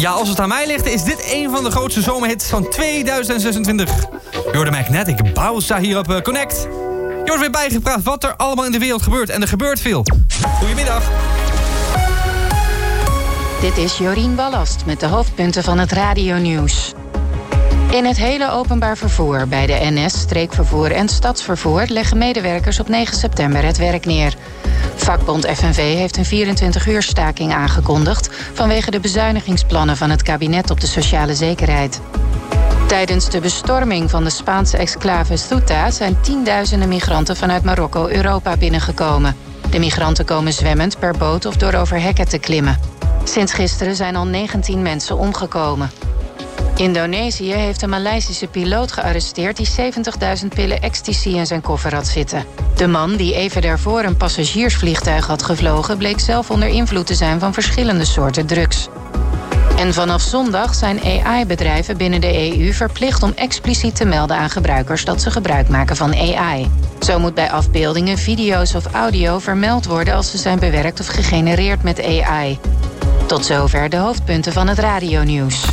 Ja, als het aan mij ligt, is dit een van de grootste zomerhits van 2026. Je hoorde Magnetic Bausa hier op Connect. Je wordt weer bijgepraat wat er allemaal in de wereld gebeurt. En er gebeurt veel. Goedemiddag. Dit is Jorien Ballast met de hoofdpunten van het radionieuws. In het hele openbaar vervoer, bij de NS, streekvervoer en stadsvervoer, leggen medewerkers op 9 september het werk neer. Vakbond FNV heeft een 24-uur staking aangekondigd vanwege de bezuinigingsplannen van het kabinet op de sociale zekerheid. Tijdens de bestorming van de Spaanse exclave Ceuta zijn tienduizenden migranten vanuit Marokko Europa binnengekomen. De migranten komen zwemmend per boot of door over hekken te klimmen. Sinds gisteren zijn al 19 mensen omgekomen. Indonesië heeft een Maleisische piloot gearresteerd die 70.000 pillen ecstasy in zijn koffer had zitten. De man, die even daarvoor een passagiersvliegtuig had gevlogen, bleek zelf onder invloed te zijn van verschillende soorten drugs. En vanaf zondag zijn AI-bedrijven binnen de EU verplicht om expliciet te melden aan gebruikers dat ze gebruik maken van AI. Zo moet bij afbeeldingen, video's of audio vermeld worden als ze zijn bewerkt of gegenereerd met AI. Tot zover de hoofdpunten van het radionieuws.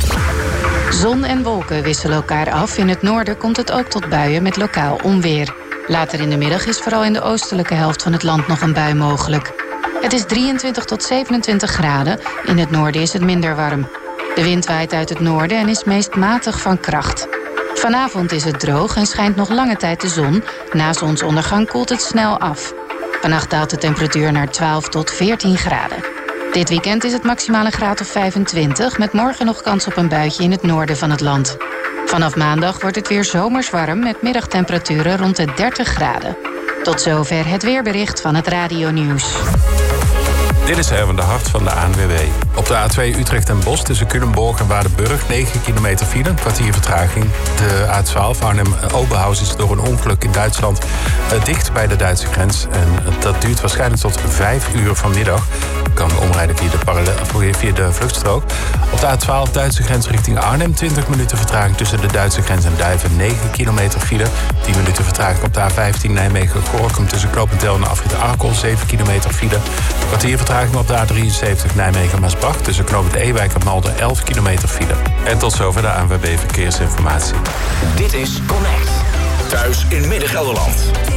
Zon en wolken wisselen elkaar af. In het noorden komt het ook tot buien met lokaal onweer. Later in de middag is vooral in de oostelijke helft van het land nog een bui mogelijk. Het is 23 tot 27 graden. In het noorden is het minder warm. De wind waait uit het noorden en is meest matig van kracht. Vanavond is het droog en schijnt nog lange tijd de zon. Na zonsondergang koelt het snel af. Vannacht daalt de temperatuur naar 12 tot 14 graden. Dit weekend is het maximale graad of 25... met morgen nog kans op een buitje in het noorden van het land. Vanaf maandag wordt het weer zomers warm... met middagtemperaturen rond de 30 graden. Tot zover het weerbericht van het radionieuws. Dit is Erwin de Hart van de ANWB. Op de A2 Utrecht en Bos tussen Culemborg en Waardenburg 9 kilometer file, kwartier vertraging. De A12 Arnhem-Oberhausen is door een ongeluk in Duitsland dicht bij de Duitse grens. En dat duurt waarschijnlijk tot 5 uur vanmiddag. Kan omrijden via de vluchtstrook. Op de A12 Duitse grens richting Arnhem 20 minuten vertraging tussen de Duitse grens en Duiven 9 kilometer file. 10 minuten vertraging op de A15 Nijmegen-Gorinchem tussen Klopendel en Afrit Arkel 7 kilometer file. Kwartier vertraging op de A73 Nijmegen-Maasbracht tussen Knoopend Ewijk en Malden 11 kilometer file. En tot zover de ANWB Verkeersinformatie. Dit is Connect. Thuis in Midden-Gelderland.